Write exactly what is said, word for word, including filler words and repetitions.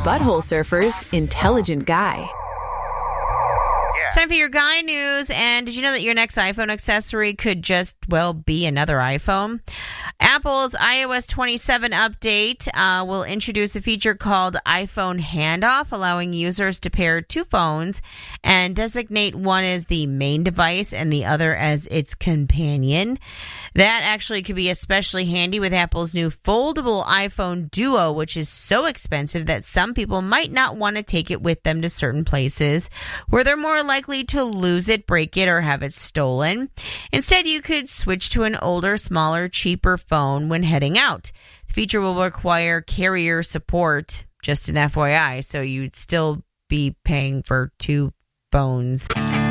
Butthole Surfer's intelligent guy. It's time for your guy news. And did you know that your next iPhone accessory could just, well, be another iPhone? Apple's i O S twenty-seven update uh, will introduce a feature called iPhone Handoff, allowing users to pair two phones and designate one as the main device and the other as its companion. That actually could be especially handy with Apple's new foldable iPhone Duo, which is so expensive that some people might not want to take it with them to certain places where they're more likely to lose it, break it, or have it stolen. Instead, you could switch to an older, smaller, cheaper phone when heading out. The feature will require carrier support, just an F Y I, so you'd still be paying for two phones.